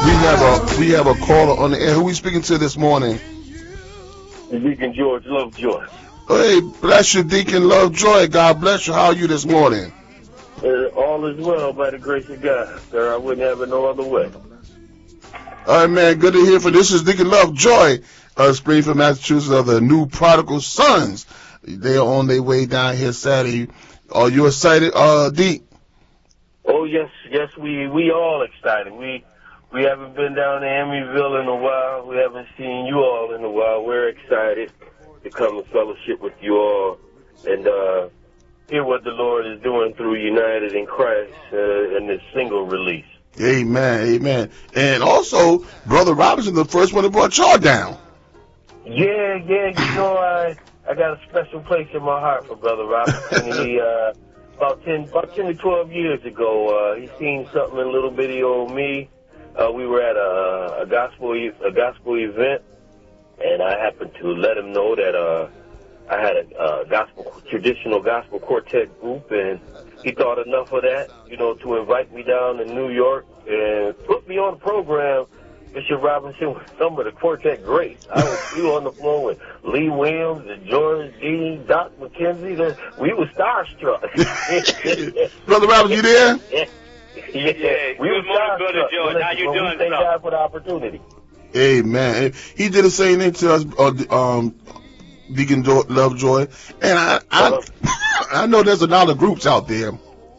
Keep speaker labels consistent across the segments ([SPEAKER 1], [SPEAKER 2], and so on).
[SPEAKER 1] We have a caller on the air. Who we speaking to this morning?
[SPEAKER 2] Deacon George Lovejoy.
[SPEAKER 1] Hey, bless you, Deacon Lovejoy. God bless you. How are you this morning?
[SPEAKER 2] All is well by the grace of God, sir. I wouldn't have it no other way.
[SPEAKER 1] All right, man. Good to hear from. This is Deacon Lovejoy of Springfield, Massachusetts, of the New Prodigal Sons. They are on their way down here Saturday. Are you excited, Deke?
[SPEAKER 2] Oh yes, we all excited. We haven't been down to Emeryville in a while. We haven't seen you all in a while. We're excited to come and fellowship with you all and hear what the Lord is doing through United in Christ in this single release.
[SPEAKER 1] Amen, amen. And also, Brother Robinson, the first one that brought y'all down.
[SPEAKER 2] Yeah. You know, I got a special place in my heart for Brother Robinson. He about 10 to 12 years ago, he seen something in a little bitty old me. We were at a gospel event, and I happened to let him know that I had a traditional gospel quartet group, and he thought enough of that, you know, to invite me down to New York and put me on the program. Bishop Robinson with some of the quartet greats. I was on the floor with Lee Williams and George Dean, Doc McKenzie. We were starstruck.
[SPEAKER 1] Brother Robinson, you there?
[SPEAKER 3] Yeah,
[SPEAKER 2] we
[SPEAKER 3] good morning, Brother George. How you doing,
[SPEAKER 2] thank God for the opportunity.
[SPEAKER 1] Amen. He did the same thing to us, Deacon Lovejoy. And I know there's a lot of groups out there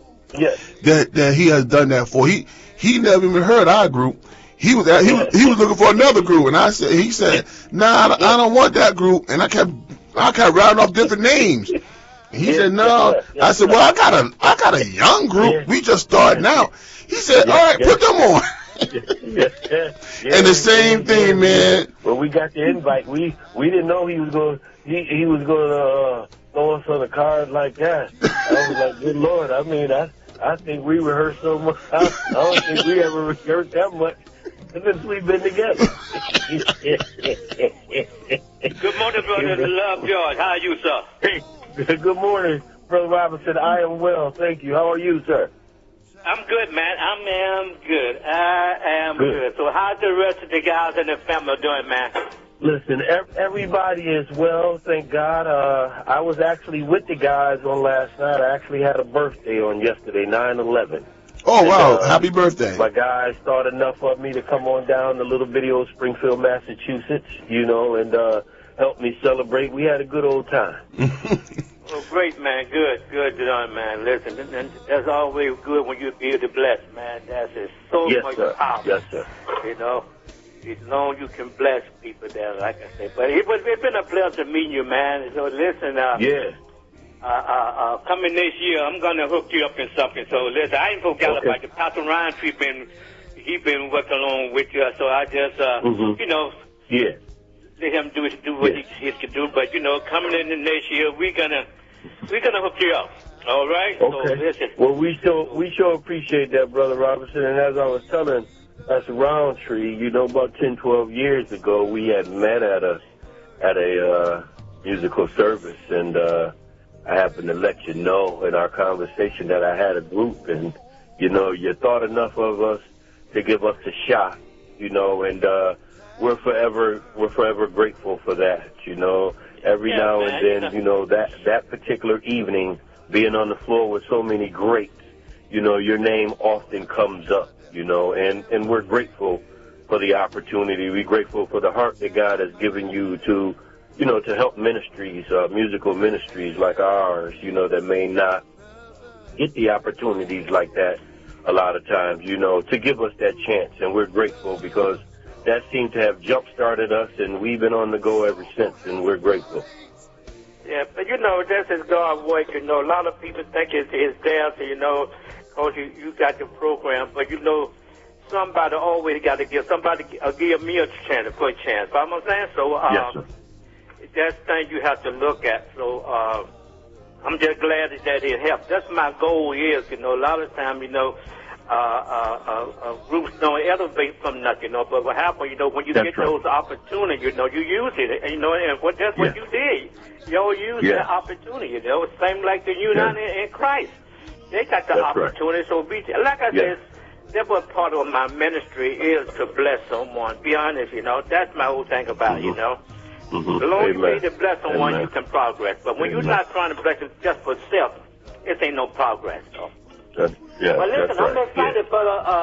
[SPEAKER 1] that he has done that for. He never even heard our group. He was looking for another group, and he said, nah, I don't want that group. And I kept rounding off different names. And he said, no. I said, well, I got a young group. We just starting out. He said, all right, put them on. And the same thing, man.
[SPEAKER 2] Well, we got the invite. We didn't know he was going to throw us on a card like that. I was like, good Lord. I mean, I think we rehearsed so much. I don't think we ever rehearsed that much since we've been together.
[SPEAKER 3] Good morning, Brother Lovejoy. How are you, sir?
[SPEAKER 2] Hey, good morning, Brother Robinson. I am well, thank you. How are you, sir?
[SPEAKER 3] I'm good, man. I am good. So how's the rest of the guys and the family doing, man?
[SPEAKER 2] Listen, everybody is well, thank God. I was actually with the guys on last night. I actually had a birthday on yesterday, 9/11.
[SPEAKER 1] Oh, wow. Happy birthday.
[SPEAKER 2] My guys thought enough of me to come on down to little bitty old Springfield, Massachusetts, you know, and help me celebrate. We had a good old time.
[SPEAKER 3] Oh, great, man. Good done, man. Listen, that's always good when you be able to bless, man. That's so much power.
[SPEAKER 2] Yes, sir.
[SPEAKER 3] You know, as long as you can bless people there, like I say. But it's been a pleasure meeting you, man. So listen, coming this year, I'm gonna hook you up in something. So listen, I ain't forgot about the Pastor Ryan tree. He been working along with you. So I just, you know, let him do what he can do. But you know, coming in the next year, we're gonna hook you up. All right.
[SPEAKER 2] Okay.
[SPEAKER 3] So listen.
[SPEAKER 2] Well, we sure appreciate that, Brother Robinson. And as I was telling Pastor Roundtree, you know, about 10, 12 years ago, we had met at a musical service, and I happened to let you know in our conversation that I had a group, and you know, you thought enough of us to give us a shot, you know, and we're forever grateful for that, you know. Every now and then, you know, that particular evening, being on the floor with so many greats, you know, your name often comes up, you know, and we're grateful for the opportunity. We're grateful for the heart that God has given you to, you know, to help ministries, musical ministries like ours, you know, that may not get the opportunities like that a lot of times, you know, to give us that chance. And we're grateful because that seemed to have jump-started us, and we've been on the go ever since, and we're grateful.
[SPEAKER 3] Yeah, but, you know, this is God's work. You know, a lot of people think it's there, so, you know, because you got the program. But, you know, somebody always got to give me a chance, a good chance. You know what I'm saying? So,
[SPEAKER 2] yes, sir.
[SPEAKER 3] That's the thing you have to look at. So, I'm just glad that it helped. That's my goal is, you know, a lot of time, you know, groups don't elevate from nothing, you know, but what happens, you know, when you get those opportunities, you know, you use it, and, you know, and that's what you did. You use the opportunity, you know, same like the United in Christ. They got the opportunity, so like I said, that was part of my ministry is to bless someone. Be honest, you know, that's my whole thing about it, you know. The longer you need to bless someone, you can progress. But when you're not trying to bless it just for self, it ain't no progress, though. Well, listen, I'm excited for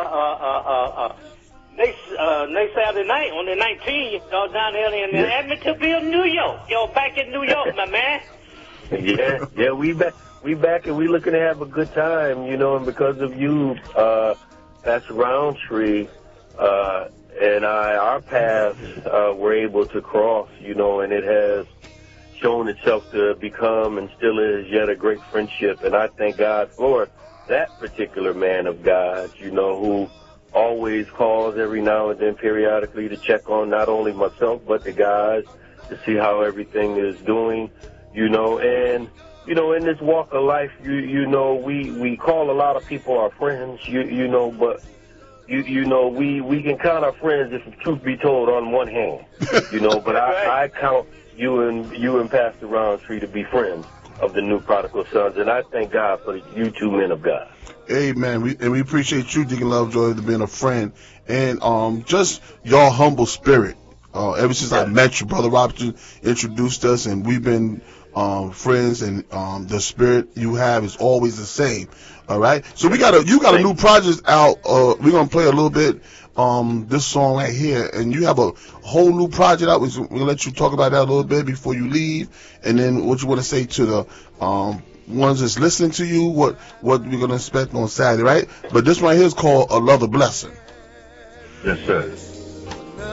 [SPEAKER 3] next Saturday night on the 19th, you know, down there in Amityville, New York. Yo, back in New York, my man.
[SPEAKER 2] Yeah, we back and we looking to have a good time, you know, and because of you, Pastor Roundtree, and our paths were able to cross, you know, and it has shown itself to become and still is yet a great friendship. And I thank God for that particular man of God, you know, who always calls every now and then periodically to check on not only myself but the guys to see how everything is doing, you know. And, you know, in this walk of life, you know, we call a lot of people our friends, you know, but you know, we can count our friends, if the truth be told, on one hand, you know. But I count you and Pastor Roundtree to be friends of the new prodigal sons, and I thank God for you two men of God.
[SPEAKER 1] Amen. We appreciate you, Deacon Lovejoy, being a friend, and just your humble spirit. Ever since I met you, Brother Robertson introduced us, and we've been friends, and the spirit you have is always the same. All right. So you got a new project out. We're gonna play a little bit this song right here, and you have a whole new project out. We're gonna let you talk about that a little bit before you leave, and then what you want to say to the ones that's listening to you, what we're gonna expect on Saturday, right? But this right here is called Another Blessing.
[SPEAKER 2] Yes, sir.